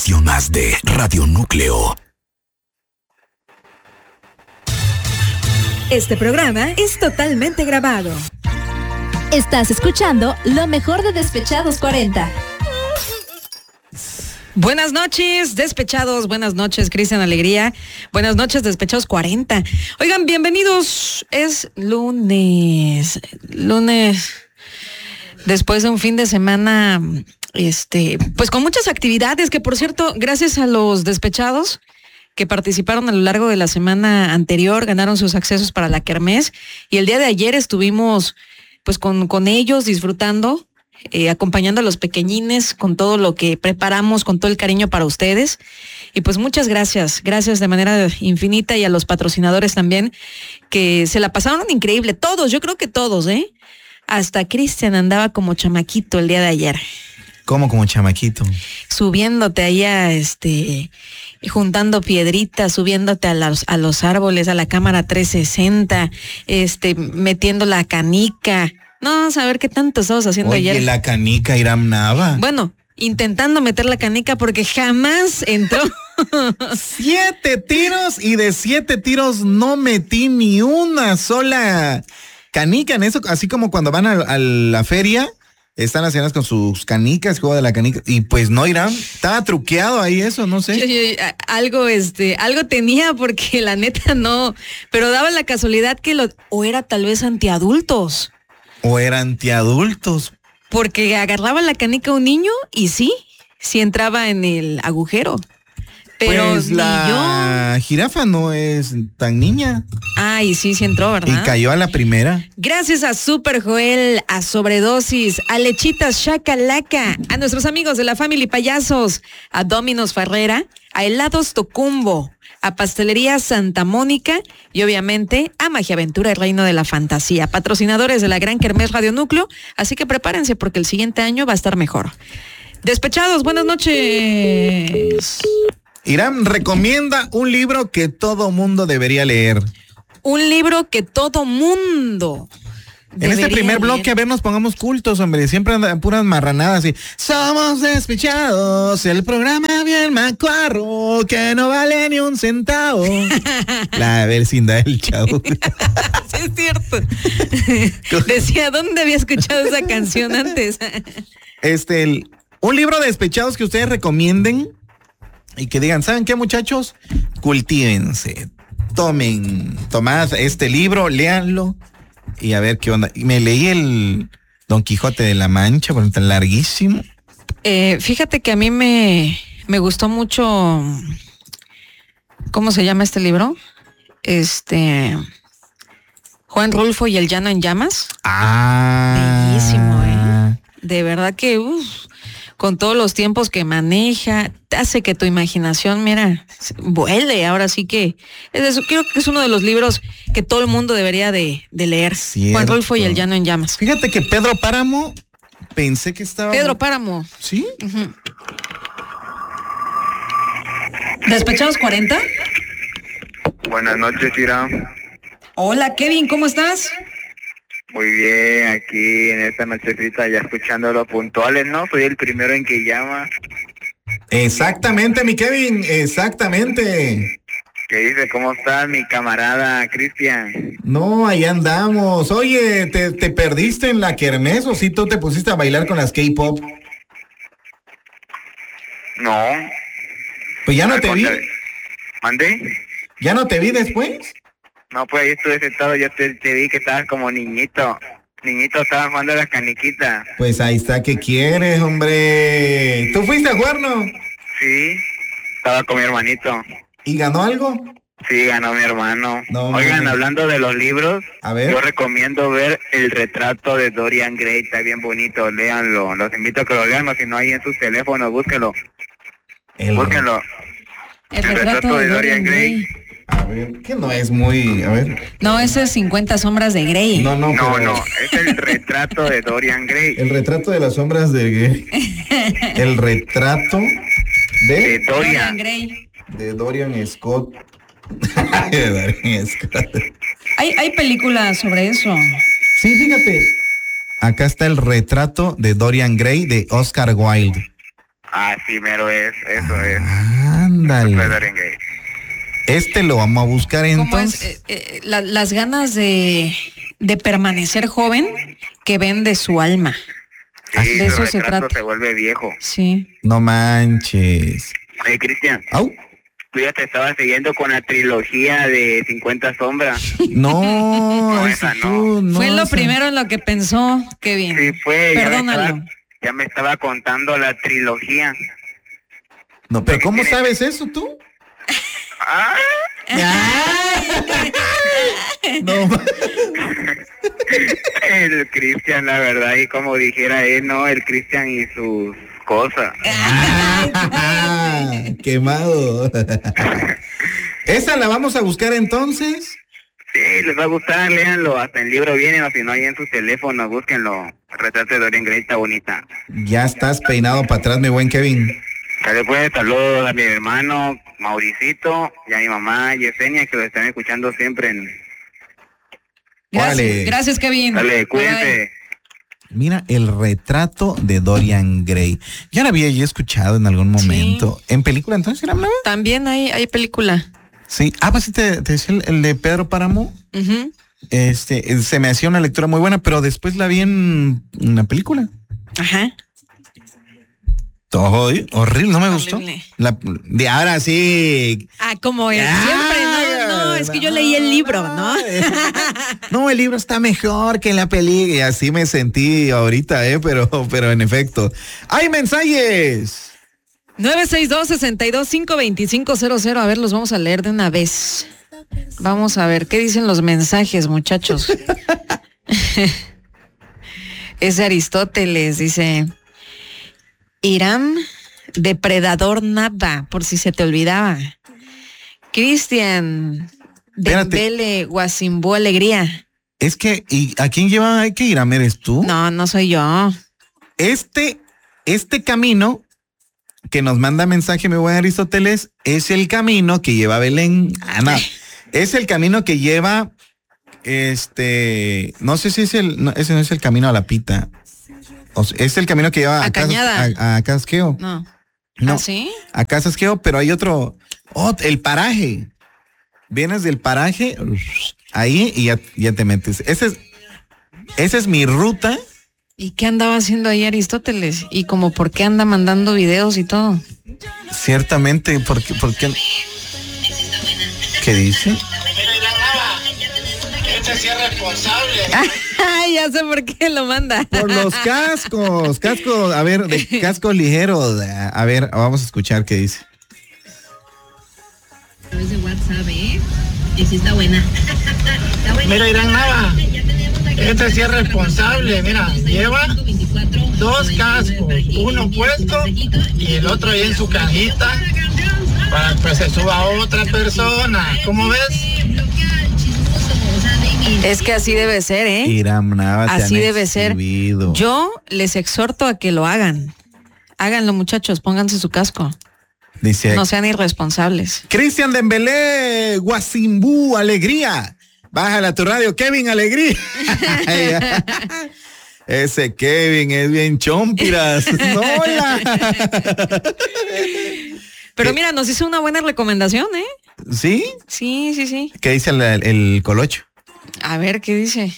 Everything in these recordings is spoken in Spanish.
estación más de Radio Núcleo. Este programa es totalmente grabado. Estás escuchando lo mejor de Despechados 40. Buenas noches, despechados. Buenas noches, Cristian Alegría. Buenas noches, despechados 40. Oigan, bienvenidos. Es lunes. Después de un fin de semana, pues con muchas actividades, que por cierto, gracias a los despechados que participaron a lo largo de la semana anterior, ganaron sus accesos para la kermés, y el día de ayer estuvimos pues con ellos disfrutando, acompañando a los pequeñines con todo lo que preparamos, con todo el cariño para ustedes. Y pues muchas gracias de manera infinita, y a los patrocinadores también, que se la pasaron increíble. Todos, yo creo que todos, hasta Cristian andaba como chamaquito el día de ayer. ¿Cómo como chamaquito? Subiéndote allá, juntando piedritas, subiéndote a los árboles, a la cámara 360, metiendo la canica. No, saber qué tanto estabas haciendo ayer. Oye, la canica, Iram Nava. Bueno, intentando meter la canica porque jamás entró. 7 tiros, y de 7 tiros no metí ni una sola canica en eso, así como cuando van a la feria, están las señoras con sus canicas, juego de la canica, y pues no, Iram, estaba truqueado ahí eso, no sé. Algo tenía, porque la neta no, pero daba la casualidad que o era tal vez antiadultos. O eran antiadultos. Porque agarraba la canica un niño y sí entraba en el agujero. Pero pues la jirafa no es tan niña. Ay, sí entró, ¿verdad? Y cayó a la primera. Gracias a Super Joel, a Sobredosis, a Lechitas Chacalaca, a nuestros amigos de la Family Payasos, a Dominos Ferrera, a Helados Tocumbo, a Pastelería Santa Mónica y obviamente a Magia Aventura, el reino de la fantasía, patrocinadores de la Gran Kermés Radio Núcleo, así que prepárense porque el siguiente año va a estar mejor. Despechados, buenas noches. Iram recomienda un libro que todo mundo debería leer. Un libro que todo mundo en este primer bloque, a ver, nos pongamos cultos, hombre. Siempre andan puras marranadas y somos despechados, el programa bien macuarro, que no vale ni un centavo. La vecindad del chavo. Sí, es cierto. Decía, ¿dónde había escuchado esa canción antes? Un libro de despechados que ustedes recomienden y que digan, ¿saben qué, muchachos? Cultívense. Tomad este libro, léanlo y a ver qué onda. Y me leí el Don Quijote de la Mancha, porque está larguísimo. Fíjate que a mí me gustó mucho. ¿Cómo se llama este libro? Juan Rulfo y el Llano en Llamas. Bellísimo, de verdad que con todos los tiempos que maneja, hace que tu imaginación, mira, vuele. Ahora sí que creo que es uno de los libros que todo el mundo debería de leer. Cierto. Juan Rulfo y el Llano en Llamas. Fíjate que Pedro Páramo, pensé que estaba... Pedro Páramo. ¿Sí? Uh-huh. ¿Despechados 40? Buenas noches, Iram. Hola, Kevin, ¿cómo estás? Muy bien, aquí en esta nochecita ya escuchando los puntuales, ¿no? Soy el primero en que llama. Exactamente, mi Kevin, exactamente. ¿Qué dice? ¿Cómo está mi camarada Cristian? No, ahí andamos. Oye, ¿te perdiste en la kermés o sí tú te pusiste a bailar con las K-pop? No. Pues ya no te vi. ¿Mandé? ¿Ya no te vi después? No, pues ahí estuve sentado, yo te vi que estabas como niñito. Niñito, estabas jugando a las caniquitas. Pues ahí está, ¿qué quieres, hombre? ¿Tú fuiste a jugar, no? Sí, estaba con mi hermanito. ¿Y ganó algo? Sí, ganó mi hermano. No, oigan, hablando de los libros, a ver, yo recomiendo ver El retrato de Dorian Gray, está bien bonito, léanlo. Los invito a que lo lean, o si no hay en sus teléfonos, búsquenlo. Búsquenlo. El retrato de Dorian Gray. A ver, que no es muy... A ver. No, ese es 50 sombras de Grey. No, es el retrato de Dorian Gray. El retrato de las sombras de Grey. El retrato de Dorian Gray. De Dorian Scott. De Dorian Scott. Hay películas sobre eso. Sí, fíjate. Acá está el retrato de Dorian Gray de Oscar Wilde. Así mero es, eso es. Ándale. Fue Dorian Gray. Este lo vamos a buscar ¿Cómo entonces. es? Las ganas de permanecer joven que vende su alma. Sí, de eso su se retrato trata. se vuelve viejo. Sí. No manches. Hey, Cristian, Au. tú ya te estabas siguiendo con la trilogía de 50 sombras. No, No, esa esa no. tú, no, Fue lo esa- primero en lo que pensó Kevin. Sí, fue. Perdónalo. Ya me estaba contando la trilogía. No, pero ¿cómo sabes eso tú? Ah, No. el Cristian, la verdad, y como dijera él, no, el Cristian y sus cosas. Quemado. Esa la vamos a buscar entonces. Sí, les va a gustar, léanlo, hasta el libro viene, o si no, ahí en sus teléfonos, búsquenlo. Retrato de Dorian Gray, está bonita. Ya estás peinado para atrás, mi buen Kevin. Sale pues, saludos a mi hermano Mauricito y a mi mamá Yesenia, que lo están escuchando siempre en... Órale. Gracias, Kevin. Dale, cuídense. Mira, el retrato de Dorian Gray. Ya la había yo escuchado en algún momento. ¿En película entonces era una vez? También hay película. Sí. Ah, pues sí, te decía el de Pedro Páramo. Ujú. Se me hacía una lectura muy buena, pero después la vi en una película. Ajá. Todo horrible, no me gustó. Horrible. De ahora sí. Ah, como siempre, no, es que yo leí el libro, ¿no? No, el libro está mejor que la película. Y así me sentí ahorita, pero en efecto. ¡Hay mensajes! 962-62-52500. A ver, los vamos a leer de una vez. Vamos a ver, ¿qué dicen los mensajes, muchachos? Es de Aristóteles, dice... Irán, depredador nada, por si se te olvidaba. Cristian, Espérate. Dembele, Guasimbú, alegría. Es que, ¿y a quién lleva? Hay que ir a ver, ¿eres tú? No soy yo. Este camino que nos manda mensaje, mi buen Aristóteles, es el camino que lleva a Belén. Ah, no. Es el camino que lleva, no sé si es ese no es el camino a la Pita. O sea, es el camino que lleva A Cañada. a Casqueo. No. No, ¿Ah, sí? a Casasqueo, pero hay otro, el paraje. Vienes del paraje, ahí y ya te metes. Esa es mi ruta. ¿Y qué andaba haciendo ahí Aristóteles? ¿Y como por qué anda mandando videos y todo? Ciertamente, porque ¿qué dice? Este sí es responsable. Ay, ya sé por qué lo manda. Por los cascos, a ver, de cascos ligeros. A ver, vamos a escuchar qué dice. través de WhatsApp, y sí está buena. Está buena. Mira, Irán Nava, este sí es responsable. Mira, lleva 2 cascos, uno puesto y el otro ahí en su cajita para que se suba otra persona. ¿Cómo ves? Es que así debe ser, ¿eh? Irán Nava, te Así han debe exhibido. ser. Yo les exhorto a que lo hagan. Háganlo, muchachos, pónganse su casco. Dice, No sean irresponsables. Cristian Dembélé, Guasimbú, alegría. Bájala a tu radio, Kevin, alegría. Ese Kevin es bien chompiras. Hola. Pero mira, nos hizo una buena recomendación, ¿eh? ¿Sí? Sí. ¿Qué dice el colocho? A ver, ¿qué dice?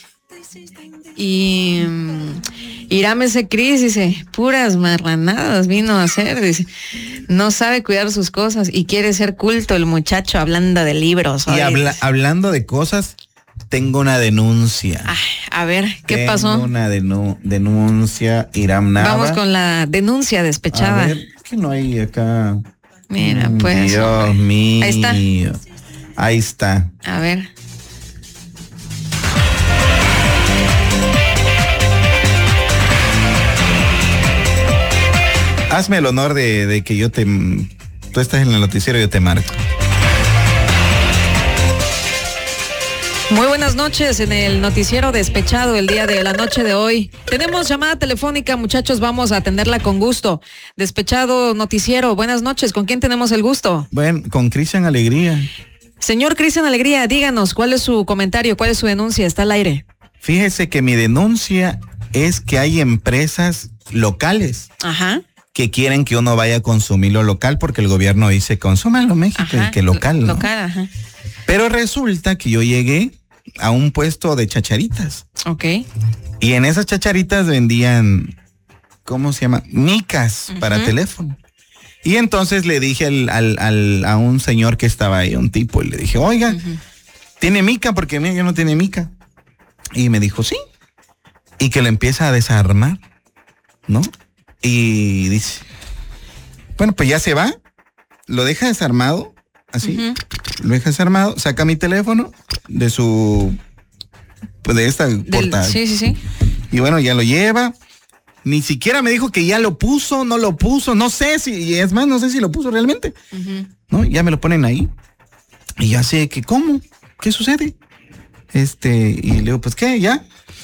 Y Irán ese Cris dice, puras marranadas vino a hacer, dice, no sabe cuidar sus cosas y quiere ser culto el muchacho hablando de libros. Y hablando de cosas, tengo una denuncia. Ay, a ver, ¿qué Tengo pasó? una denuncia, Irán Nava. Vamos con la denuncia despechada. A ver, ¿qué no hay acá? Mira, pues. Dios mío. Ahí está. Ahí está. A ver. Hazme el honor de que tú estás en el noticiero y yo te marco. Muy buenas noches en el noticiero despechado el día de la noche de hoy. Tenemos llamada telefónica, muchachos, vamos a atenderla con gusto. Despechado noticiero, buenas noches, ¿con quién tenemos el gusto? Bueno, con Cristian Alegría. Señor Cristian Alegría, díganos, ¿cuál es su comentario, cuál es su denuncia? Está al aire. Fíjese que mi denuncia es que hay empresas locales Ajá. que quieren que uno vaya a consumir lo local porque el gobierno dice consúmalo México, Ajá, que local, ¿no? Local, ajá. Pero resulta que yo llegué a un puesto de chacharitas. Ok. Y en esas chacharitas vendían, ¿cómo se llama? Micas para teléfono. Y entonces le dije a un señor que estaba ahí, un tipo, y le dije, oiga, ¿tiene mica? Porque mira que no tiene mica. Y me dijo, sí. Y que le empieza a desarmar, ¿no? Y dice, bueno, pues ya se va, lo deja desarmado, así, lo deja desarmado, saca mi teléfono de su, pues de esta portada. Sí. Y bueno, ya lo lleva, ni siquiera me dijo que ya lo puso, no lo puso, no sé si, y es más, no sé si lo puso realmente, ¿no? Ya me lo ponen ahí, y ya sé que, ¿cómo? ¿Qué sucede? Y le digo, pues, ¿qué? ¿Ya?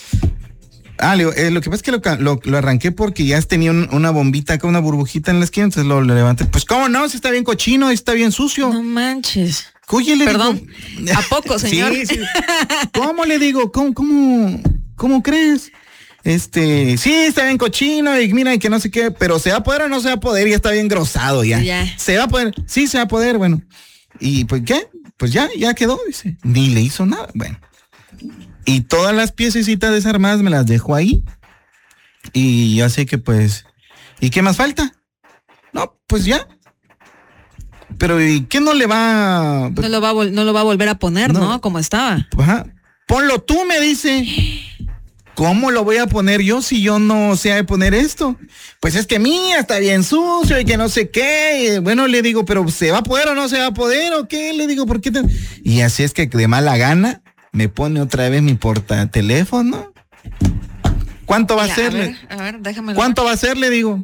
Le digo, lo que pasa es que lo arranqué porque ya tenía una bombita acá, una burbujita en la esquina, entonces lo levanté. Pues, ¿cómo no? Si está bien cochino, está bien sucio. No manches. Oye, le Perdón, digo, ¿a poco, señor? Sí. ¿Cómo le digo? ¿Cómo crees? Sí, está bien cochino y mira, y que no sé qué, pero ¿se va a poder o no se va a poder? Ya está bien grosado ya. ¿Se va a poder? Sí, se va a poder, bueno. ¿Y pues qué? Pues ya quedó, dice. Ni le hizo nada, bueno. Y todas las piececitas desarmadas me las dejo ahí. Y ya sé que pues, ¿y qué más falta? No, pues ya. Pero ¿y qué no le va? No lo va a volver a poner, ¿no? Como estaba. Ajá. Ponlo tú, me dice. ¿Cómo lo voy a poner yo si yo no sé poner esto? Pues es que mía, está bien sucio y que no sé qué. Y bueno, le digo, pero ¿se va a poder o no se va a poder o qué? Le digo, ¿por qué? Y así es que de mala gana me pone otra vez mi portateléfono. ¿Cuánto va a ser? A ver, déjame. ¿Cuánto va a ser? Le digo.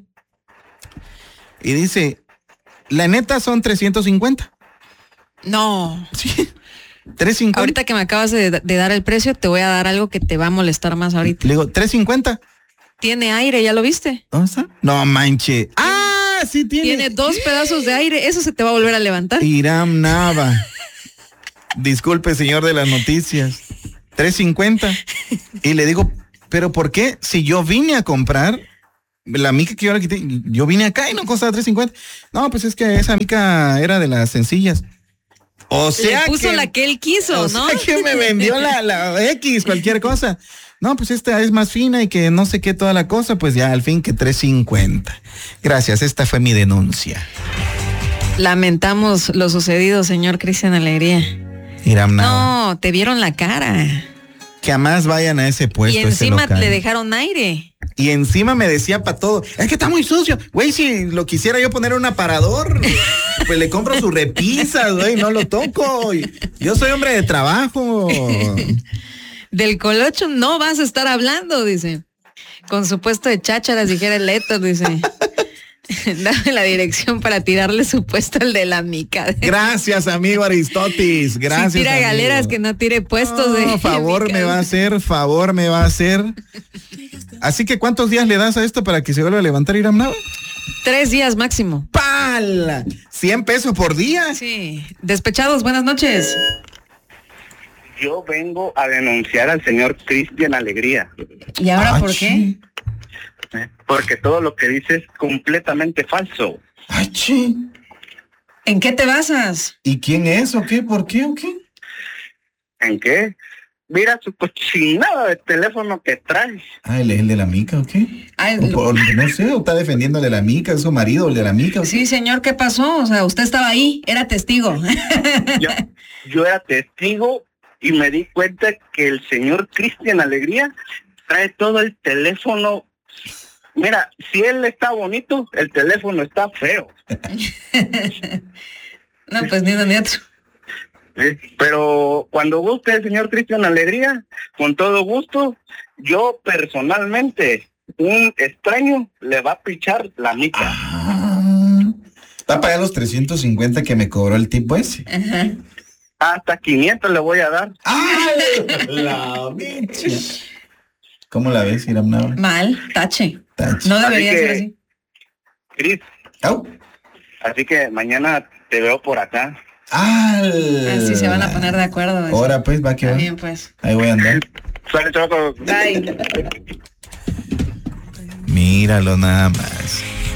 Y dice, la neta son 350. No. Sí. 350. Ahorita que me acabas de dar el precio, te voy a dar algo que te va a molestar más ahorita. Le digo, 350. Tiene aire, ¿ya lo viste? ¿Dónde está? No manche. ¡Ah! Sí tiene. Tiene 2 pedazos de aire, eso se te va a volver a levantar. Iram Nava. Disculpe, señor de las noticias. 350. Y le digo, ¿pero por qué? Si yo vine a comprar la mica que yo le quité, yo vine acá y no costaba 350. No, pues es que esa mica era de las sencillas. O sea, le puso la que él quiso, ¿no? O sea que me vendió la X, cualquier cosa. No, pues esta es más fina y que no sé qué toda la cosa, pues ya al fin que 350. Gracias, esta fue mi denuncia. Lamentamos lo sucedido, señor Cristian Alegría. No, te vieron la cara. Que jamás vayan a ese puesto. Y encima le dejaron aire. Y encima me decía para todo, es que está muy sucio. Güey, si lo quisiera yo poner un aparador, pues le compro su repisa, güey, no lo toco. Yo soy hombre de trabajo. Del colocho no vas a estar hablando, dice. Con su puesto de chácharas, dijera el Leto, dice. Dame la dirección para tirarle su puesto al de la mica. Gracias, amigo Aristóteles. Gracias. Si tira amigo. galeras, que no tire puestos de favor mica. me va a hacer. Así que ¿cuántos días le das a esto para que se vuelva a levantar Iram Nava? 3 días máximo. ¡Pala! 100 pesos por día. Sí. Despechados, buenas noches. Yo vengo a denunciar al señor Cristian Alegría. ¿Y ahora por qué? Porque todo lo que dice es completamente falso. ¡Ay, ¿En qué te basas? ¿Y quién es o qué? ¿Por qué o qué? ¿En qué? Mira su cochinada de teléfono que trae. ¿Él es el de la mica o qué? No sé, ¿o está defendiendo al de la mica? ¿Es su marido el de la mica? Sí, señor, ¿qué pasó? O sea, usted estaba ahí, era testigo. Yo era testigo y me di cuenta que el señor Cristian Alegría trae todo el teléfono. Mira, si él está bonito, el teléfono está feo. No, pues ni uno ni otro. Pero cuando guste, señor Cristian Alegría, con todo gusto, yo personalmente, un extraño le va a pichar la mica. ¿Va a pagar los 350 que me cobró el tipo ese? Ajá. Hasta 500 le voy a dar. La bicha. ¿Cómo la ves, Iram Nava? Mal, tache. No debería ser así. Cris. Así que mañana te veo por acá. Así se van a poner de acuerdo. Ahora pues, va que va. Bien, pues. Ahí voy a andar. Suele, Choco. Bye. Míralo nada más.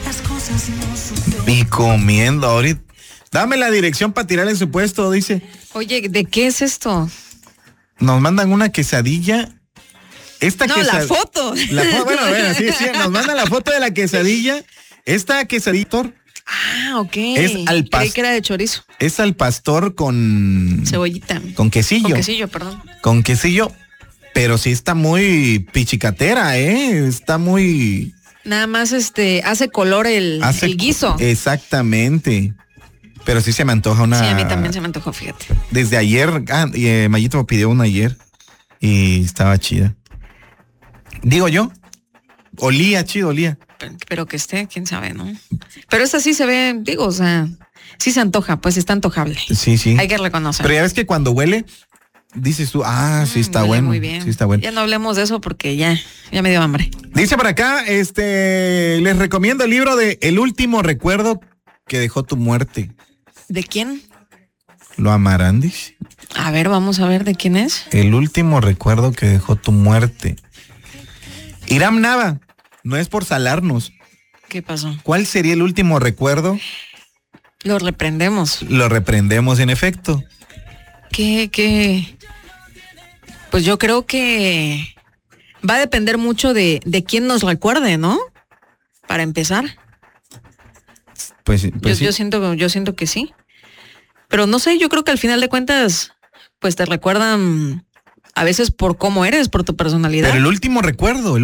Y comiendo ahorita. Dame la dirección para tirar en su puesto, dice. Oye, ¿de qué es esto? Nos mandan una quesadilla. La foto. Bueno, a ver, sí, nos mandan la foto de la quesadilla. Esta quesadilla. Ah, ok. Creí que era de chorizo. Es al pastor con cebollita. Con quesillo. Con quesillo, perdón. Con quesillo, pero sí está muy pichicatera, está muy... Nada más hace color el guiso. Exactamente. Pero sí se me antoja una... Sí, a mí también se me antojó, fíjate. Desde ayer, Mayito me pidió una ayer y estaba chida. Digo yo, olía. Pero que esté, quién sabe, ¿no? Pero esta sí se ve, digo, o sea, sí se antoja, pues está antojable. Sí. Hay que reconocer. Pero ya ves que cuando huele, dices tú, sí está bueno. Muy bien. Sí está bueno. Ya no hablemos de eso porque ya me dio hambre. Dice por acá, les recomiendo el libro de El último recuerdo que dejó tu muerte. ¿De quién? ¿Lo amarán, dice? A ver, vamos a ver de quién es. El último recuerdo que dejó tu muerte. Iram Nava, no es por salarnos. ¿Qué pasó? ¿Cuál sería el último recuerdo? Lo reprendemos. Lo reprendemos, en efecto. ¿Qué? Pues yo creo que va a depender mucho de quién nos recuerde, ¿no? Para empezar. Pues sí. Yo siento que sí. Pero no sé, yo creo que al final de cuentas, pues te recuerdan a veces por cómo eres, por tu personalidad. Pero el último recuerdo.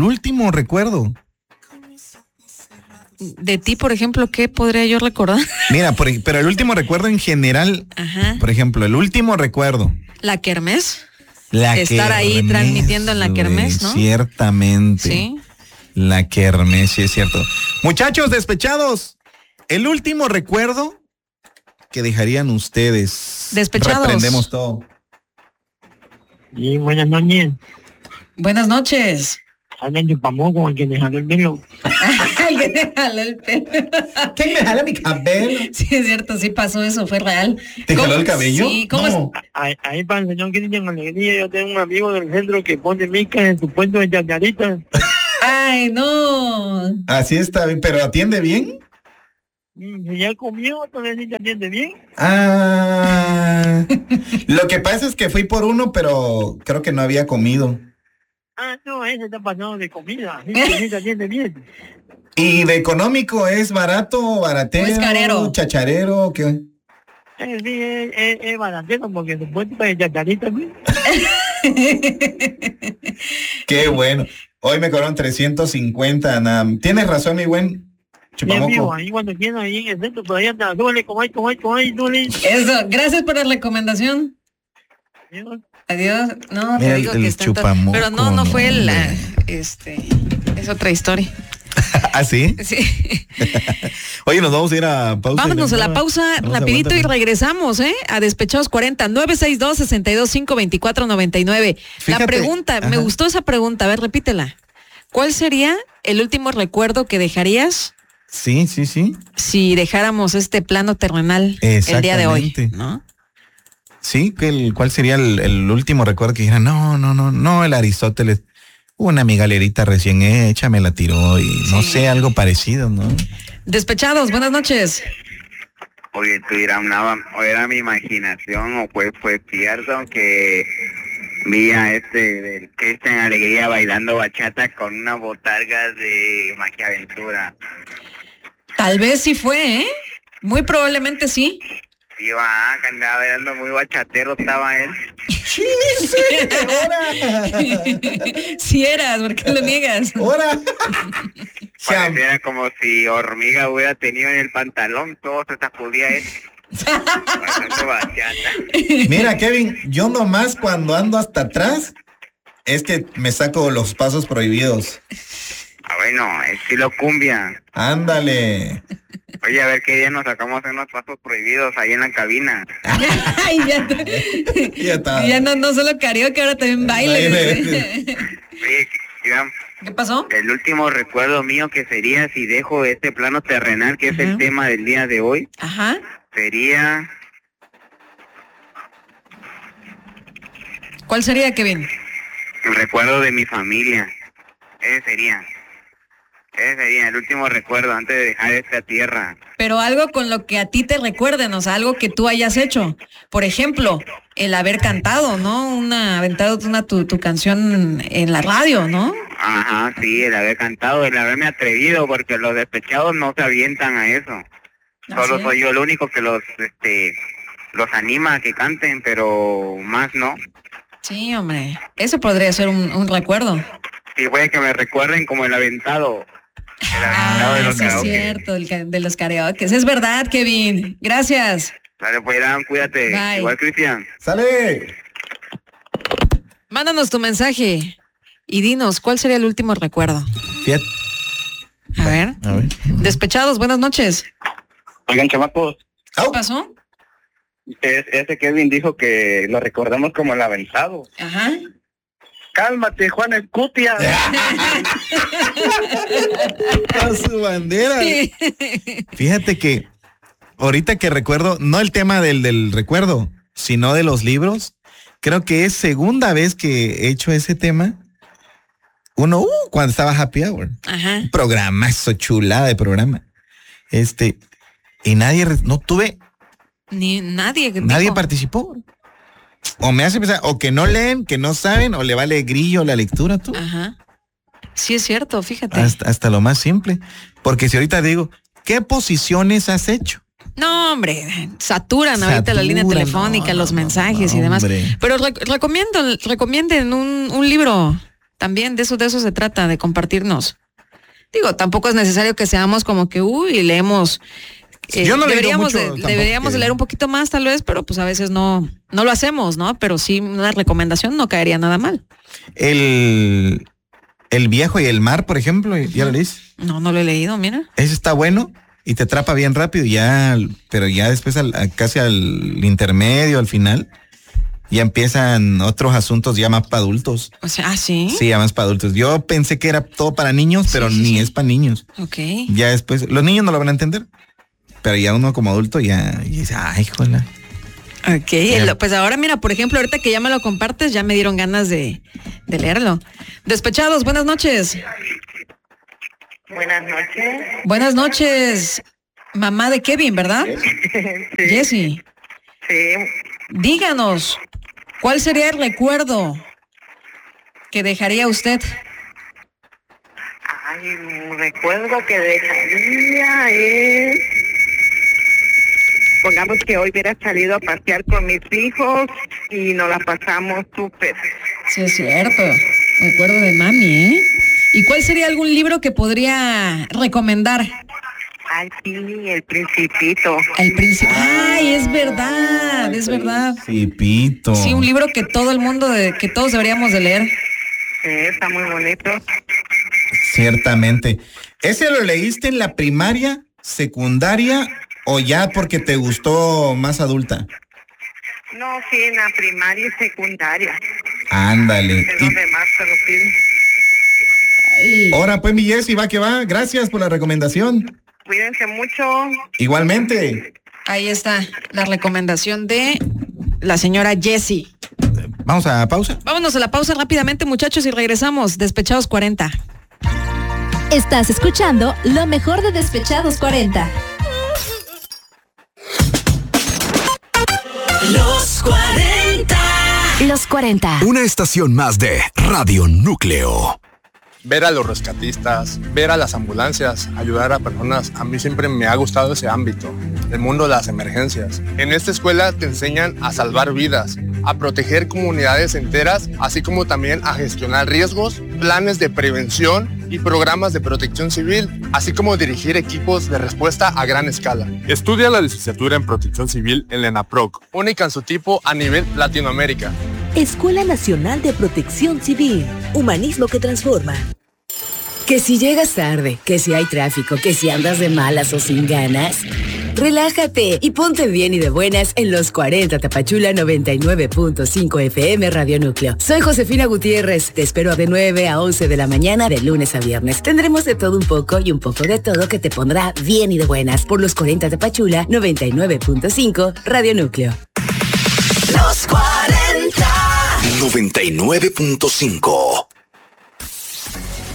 De ti, por ejemplo, ¿qué podría yo recordar? Mira, pero el último recuerdo en general. Ajá. Por ejemplo, el último recuerdo. La kermés. Estar kermés, ahí transmitiendo en la kermés, ¿no? Ciertamente. Sí. La kermés, sí es cierto. Muchachos despechados, el último recuerdo que dejarían ustedes. Despechados. Reprendemos todo. Y buenas noches. Buenas noches. Hablan de Pamoco, el que me jaló el pelo. El que me jaló el pelo. ¿Quién me jala mi cabello? Sí, es cierto, sí pasó eso, fue real. ¿Te jaló el cabello? Sí, ¿cómo no. Ahí para el señor Cristian Alegría, yo tengo un amigo del centro que pone micas en su puesto de chacharita. Ay, no. Así está bien, pero ¿atiende bien? Si ya comió, entonces sí te atiende bien. Lo que pasa es que fui por uno, pero creo que no había comido. No, ese está pasando de comida. Sí te atiende bien. ¿Y de económico es barato, baratero, es carero, chacharero, qué? Sí, es baratero porque su puesto de chacharita, ¿sí? Qué bueno. Hoy me cobraron 350, nada. Tienes razón, mi buen Chupamoco. Bien, ahí cuando quieras ahí en el centro, todavía anda, duele, como hay, duele. Eso, gracias por la recomendación. Adiós. No, te digo que está Chupamoco, pero no fue es otra historia. ¿Ah, sí? Sí. Oye, nos vamos a ir a pausa. Vámonos a la pausa rapidito y regresamos, a Despechados 40 962-62-524-99. La pregunta, me gustó esa pregunta, a ver, repítela. ¿Cuál sería el último recuerdo que dejarías? Sí. Si dejáramos este plano terrenal el día de hoy, ¿no? Sí, ¿cuál sería el último recuerdo que dijera? No, el Aristóteles. Una migalerita recién hecha, me la tiró y no sé, algo parecido, ¿no? Despechados, buenas noches. Oye, tú dirás, o era mi imaginación o fue cierto que vi a del Cristian Alegría bailando bachata con una botarga de Magia Aventura. Tal vez sí fue, Muy probablemente sí. Sí, que andaba bailando muy bachatero, estaba él. Sí, sí eras, ¿por qué lo niegas? Ahora. Pareciera como si Hormiga hubiera tenido en el pantalón, todo se sacudía él. Mira, Kevin, yo nomás cuando ando hasta atrás es que me saco los pasos prohibidos. Bueno, estilo cumbia. Ándale. Oye, a ver qué día nos sacamos unos pasos prohibidos ahí en la cabina. Ay, ya está. Ya no solo karaoke, ahora también baile. Oye, ¿qué pasó? El último recuerdo mío que sería si dejo este plano terrenal, que es el tema del día de hoy. Ajá. Sería... ¿Cuál sería, Kevin? El recuerdo de mi familia. Ese sería. Ese sería el último recuerdo antes de dejar esta tierra. Pero algo con lo que a ti te recuerden, o sea, algo que tú hayas hecho. Por ejemplo, el haber cantado, ¿no? Aventado tu canción en la radio, ¿no? Ajá, sí, el haber cantado, el haberme atrevido, porque los despechados no se avientan a eso. Solo soy yo el único que los anima a que canten, pero más no. Sí, hombre, eso podría ser un recuerdo. Sí, puede que me recuerden como el aventado. El aventado de los sí, es karaoke. cierto, de los karaoke. Es verdad, Kevin. Gracias. Dale, pues, Dan, cuídate. Bye. Igual, Cristian. ¡Sale! Mándanos tu mensaje y dinos, ¿cuál sería el último recuerdo? Fíjate. A ver. Despechados, buenas noches. Oigan, chamacos, ¿Qué pasó? ese Kevin dijo que lo recordamos como el aventado. Ajá. Cálmate, Juan Escutia. A su bandera. Fíjate que ahorita que recuerdo, no el tema del recuerdo, sino de los libros, creo que es segunda vez que he hecho ese tema. Uno, cuando estaba Happy Hour. Ajá. Un programa, eso chulada de programa. Y nadie, no tuve, Nadie nadie participó. O me hace pensar, o que no leen, que no saben, o le vale grillo la lectura, tú. Ajá. Sí, es cierto, fíjate. Hasta lo más simple. Porque si ahorita digo, ¿qué posiciones has hecho? No, hombre, saturan ahorita la línea telefónica, los mensajes y demás. Hombre. Pero recomienden un libro también, de eso se trata, de compartirnos. Digo, tampoco es necesario que seamos como que, leemos. Yo no deberíamos leo mucho, deberíamos de leer un poquito más tal vez, pero pues a veces no lo hacemos, ¿no? Pero sí, una recomendación no caería nada mal. El viejo y el mar, por ejemplo, ¿ya lo leíste? No lo he leído, mira. Ese está bueno y te atrapa bien rápido, pero ya después casi al intermedio, al final, ya empiezan otros asuntos ya más para adultos. O sea, ¿sí? Sí, ya más para adultos. Yo pensé que era todo para niños, pero ni es para niños. Ok. Ya después, los niños no lo van a entender, pero ya uno como adulto ya dice, ay, jola. Ok, pues ahora mira, por ejemplo, ahorita que ya me lo compartes, ya me dieron ganas de leerlo. Despechados, buenas noches. Buenas noches. Buenas noches, mamá de Kevin, ¿verdad? Sí. Jessie. Sí. Díganos, ¿cuál sería el recuerdo que dejaría usted? Ay, un recuerdo que dejaría es... Pongamos que hoy hubiera salido a pasear con mis hijos y nos la pasamos súper. Sí, es cierto. Recuerdo de mami, ¿eh? ¿Y cuál sería algún libro que podría recomendar? Ay, sí, El Principito. El Príncipe. Ay, es verdad, es verdad. Principito. Sí, un libro que todo el mundo, que todos deberíamos de leer. Sí, está muy bonito. Ciertamente. ¿Ese lo leíste en la primaria, secundaria o ya porque te gustó más adulta? No, sí, en la primaria y secundaria. Ándale. Es donde más se lo piden. Ahora pues mi Jessie, va que va. Gracias por la recomendación. Cuídense mucho. Igualmente. Ahí está la recomendación de la señora Jessie. Vamos a pausa. Vámonos a la pausa rápidamente, muchachos, y regresamos. Despechados 40. Estás escuchando lo mejor de Despechados 40. Los 40. Los 40. Una estación más de Radio Núcleo. Ver a los rescatistas, ver a las ambulancias, ayudar a personas, a mí siempre me ha gustado ese ámbito, el mundo de las emergencias. En esta escuela te enseñan a salvar vidas, a proteger comunidades enteras, así como también a gestionar riesgos, planes de prevención y programas de protección civil, así como dirigir equipos de respuesta a gran escala. Estudia la licenciatura en Protección Civil en la ENAPROC, única en su tipo a nivel Latinoamérica. Escuela Nacional de Protección Civil, humanismo que transforma. Que si llegas tarde, que si hay tráfico, que si andas de malas o sin ganas, relájate y ponte bien y de buenas en los 40 Tapachula 99.5 FM Radio Núcleo. Soy Josefina Gutiérrez, te espero de 9 a 11 de la mañana de lunes a viernes. Tendremos de todo un poco y un poco de todo que te pondrá bien y de buenas por los 40 Tapachula 99.5 Radio Núcleo. Los 40. 99.5.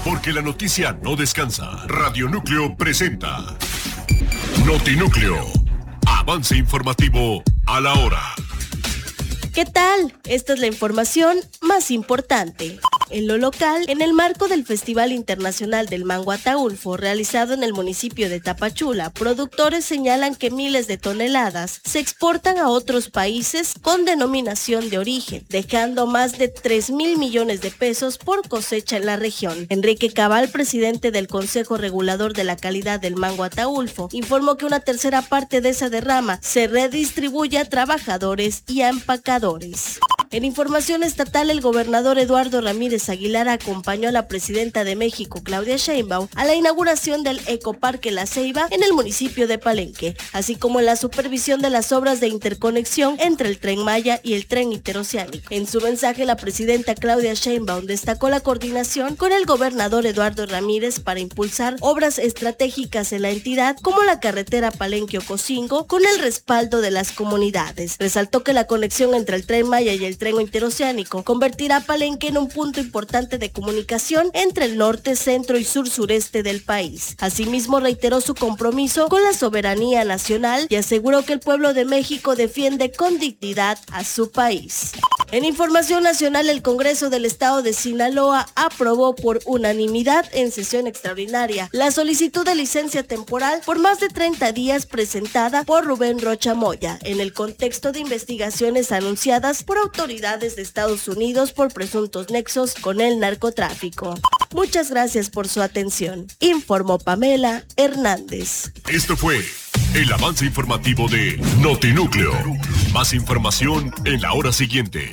Porque la noticia no descansa. Radio Núcleo presenta Notinúcleo. Avance informativo a la hora. ¿Qué tal? Esta es la información más importante. En lo local, en el marco del Festival Internacional del Mango Ataulfo, realizado en el municipio de Tapachula, productores señalan que miles de toneladas se exportan a otros países con denominación de origen, dejando más de 3,000 millones de pesos por cosecha en la región. Enrique Cabal, presidente del Consejo Regulador de la Calidad del Mango Ataulfo, informó que una tercera parte de esa derrama se redistribuye a trabajadores y a empacadores. En información estatal, el gobernador Eduardo Ramírez Aguilar acompañó a la presidenta de México, Claudia Sheinbaum, a la inauguración del Ecoparque La Ceiba en el municipio de Palenque, así como en la supervisión de las obras de interconexión entre el Tren Maya y el Tren Interoceánico. En su mensaje, la presidenta Claudia Sheinbaum destacó la coordinación con el gobernador Eduardo Ramírez para impulsar obras estratégicas en la entidad, como la carretera Palenque-Ocosingo, con el respaldo de las comunidades. Resaltó que la conexión entre el Tren Maya y el Tren Interoceánico convertirá a Palenque en un punto importante de comunicación entre el norte, centro y sur-sureste del país. Asimismo, reiteró su compromiso con la soberanía nacional y aseguró que el pueblo de México defiende con dignidad a su país. En información nacional, el Congreso del Estado de Sinaloa aprobó por unanimidad en sesión extraordinaria la solicitud de licencia temporal por más de 30 días presentada por Rubén Rocha Moya en el contexto de investigaciones anunciadas por autoridades de Estados Unidos por presuntos nexos con el narcotráfico. Muchas gracias por su atención. Informó Pamela Hernández. Esto fue el avance informativo de Notinúcleo. Más información en la hora siguiente.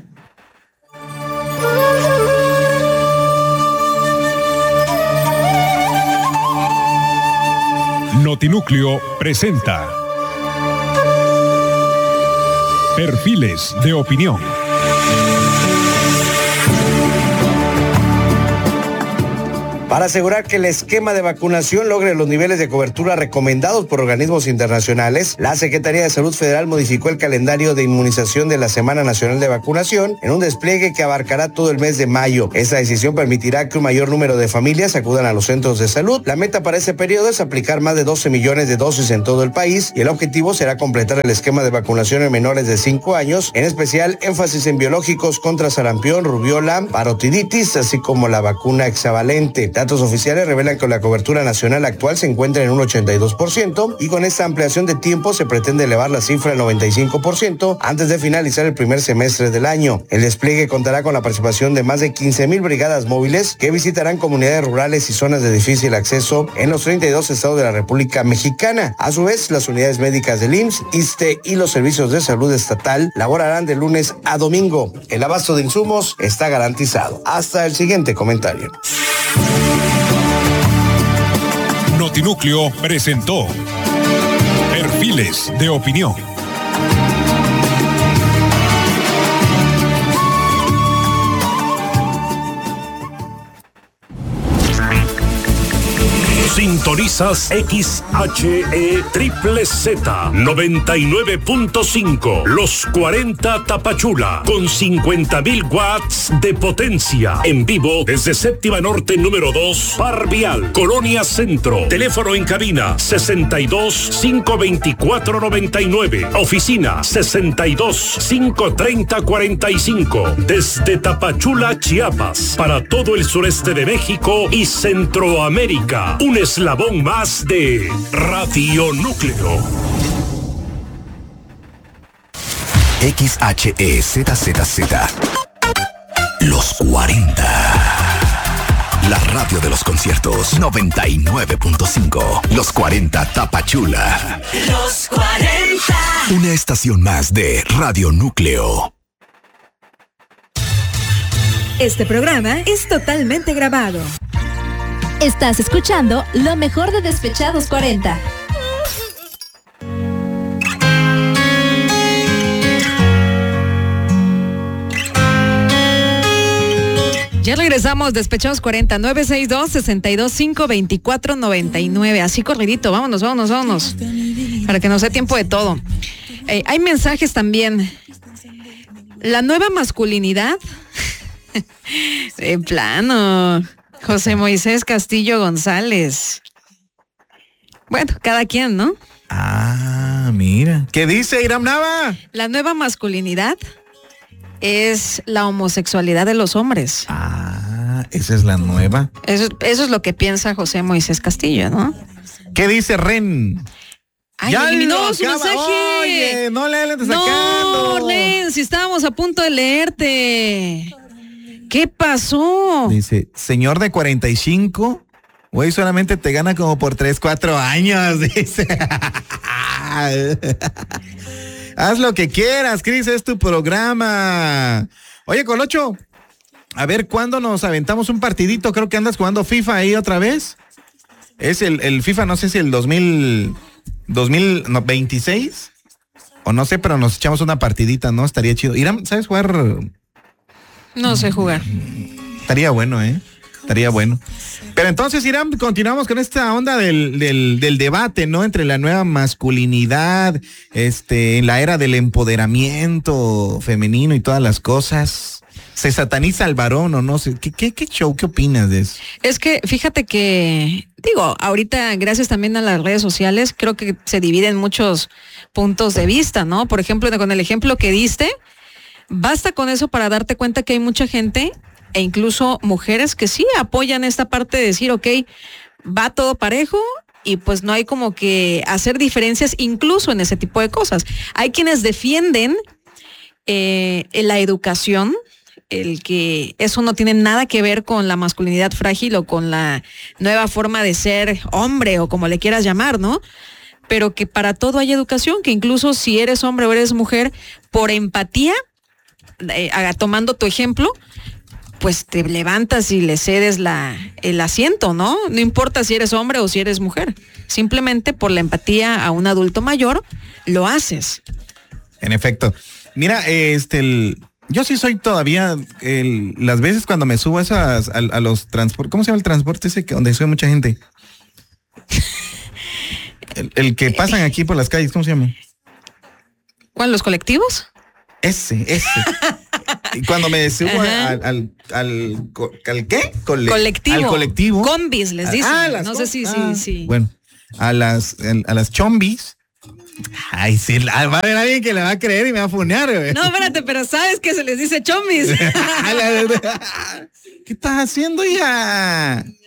Notinúcleo presenta Perfiles de Opinión. Para asegurar que el esquema de vacunación logre los niveles de cobertura recomendados por organismos internacionales, la Secretaría de Salud Federal modificó el calendario de inmunización de la Semana Nacional de Vacunación en un despliegue que abarcará todo el mes de mayo. Esta decisión permitirá que un mayor número de familias acudan a los centros de salud. La meta para ese periodo es aplicar más de 12 millones de dosis en todo el país y el objetivo será completar el esquema de vacunación en menores de 5 años, en especial énfasis en biológicos contra sarampión, rubiola, parotiditis, así como la vacuna hexavalente. Datos oficiales revelan que la cobertura nacional actual se encuentra en un 82% y con esta ampliación de tiempo se pretende elevar la cifra al 95% antes de finalizar el primer semestre del año. El despliegue contará con la participación de más de 15,000 brigadas móviles que visitarán comunidades rurales y zonas de difícil acceso en los 32 estados de la República Mexicana. A su vez, las unidades médicas del IMSS, ISSSTE y los servicios de salud estatal laborarán de lunes a domingo. El abasto de insumos está garantizado. Hasta el siguiente comentario. Notinúcleo presentó Perfiles de Opinión. Sintonizas XHE Triple Z 99.5 Los 40 Tapachula con 50,000 watts de potencia en vivo desde Séptima Norte número 2 Par Vial, Colonia Centro. Teléfono en cabina 62-524-99. Oficina 62-530-45. Desde Tapachula, Chiapas, para todo el sureste de México y Centroamérica. Un eslabón más de Radio Núcleo. XHEZZZ. Los 40. La radio de los conciertos 99.5. Los 40 Tapachula. Los 40. Una estación más de Radio Núcleo. Este programa es totalmente grabado. Estás escuchando lo mejor de Despechados 40. Ya regresamos, Despechados 40, 962-625-2499. Así corridito, vámonos. Para que nos dé tiempo de todo. Hay mensajes también. La nueva masculinidad. En plano. José Moisés Castillo González. Bueno, cada quien, ¿no? Ah, mira. ¿Qué dice Iram Nava? La nueva masculinidad es la homosexualidad de los hombres. Ah, esa es la nueva. Eso es lo que piensa José Moisés Castillo, ¿no? ¿Qué dice Ren? Ay, ya eliminó su mensaje. Oye, no le andes sacando. No, Ren, si estábamos a punto de leerte. ¿Qué pasó? Dice, señor de 45, güey, solamente te gana como por 3, 4 años, dice. Haz lo que quieras, Cris, es tu programa. Oye, Colocho, a ver, ¿cuándo nos aventamos un partidito? Creo que andas jugando FIFA ahí otra vez. Es el FIFA, no sé si el 2026 o no sé, pero nos echamos una partidita, ¿no? Estaría chido. Irán, ¿sabes jugar? No sé jugar. Estaría bueno, estaría bueno. Pero entonces, Irán, continuamos con esta onda del debate, ¿no? Entre la nueva masculinidad, en la era del empoderamiento femenino y todas las cosas. ¿Se sataniza al varón o no? ¿Qué show? ¿Qué opinas de eso? Es que fíjate que, ahorita gracias también a las redes sociales, creo que se dividen muchos puntos de vista, ¿no? Por ejemplo, con el ejemplo que diste, basta con eso para darte cuenta que hay mucha gente e incluso mujeres que sí apoyan esta parte de decir, ok, va todo parejo y pues no hay como que hacer diferencias incluso en ese tipo de cosas. Hay quienes defienden la educación, el que eso no tiene nada que ver con la masculinidad frágil o con la nueva forma de ser hombre o como le quieras llamar, ¿no? Pero que para todo hay educación, que incluso si eres hombre o eres mujer, por empatía, tomando tu ejemplo, pues te levantas y le cedes el asiento, ¿no? No importa si eres hombre o si eres mujer. Simplemente por la empatía a un adulto mayor, lo haces. En efecto. Mira, yo sí soy todavía, las veces cuando me subo a los transportes, ¿cómo se llama el transporte ese donde sube mucha gente? El que pasan aquí por las calles, ¿cómo se llama? ¿Cuál, los colectivos? Ese. Y cuando me subo al ¿qué? Colectivo. Al colectivo. Combis, les dicen. No sé si. Bueno, a las chombis. Ay, sí, va a haber alguien que le va a creer y me va a funear, güey. No, espérate, pero sabes que se les dice chombis. ¿Qué estás haciendo ya?